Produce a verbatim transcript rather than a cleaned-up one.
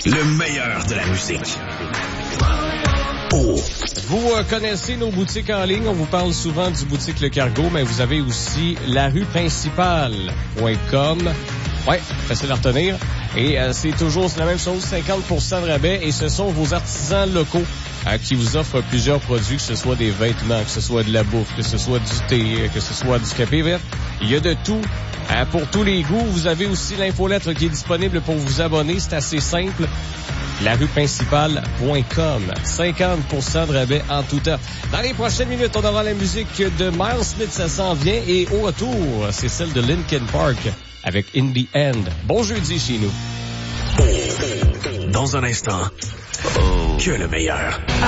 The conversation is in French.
Le meilleur de la musique. Oh. Vous euh, connaissez nos boutiques en ligne. On vous parle souvent du boutique Le Cargo, mais vous avez aussi la rue principale point com. Ouais, facile à retenir. Et euh, c'est toujours la même chose, cinquante pour cent de rabais. Et ce sont vos artisans locaux euh, qui vous offrent plusieurs produits, que ce soit des vêtements, que ce soit de la bouffe, que ce soit du thé, que ce soit du café vert. Il y a de tout. Euh, pour tous les goûts, vous avez aussi l'infolettre qui est disponible pour vous abonner. C'est assez simple. La rue principale point com. cinquante pour cent de rabais en tout temps. Dans les prochaines minutes, on aura la musique de Miles Smith, ça s'en vient. Et au retour, c'est celle de Linkin Park avec In the End. Bon jeudi chez nous. Dans un instant, oh. que le meilleur.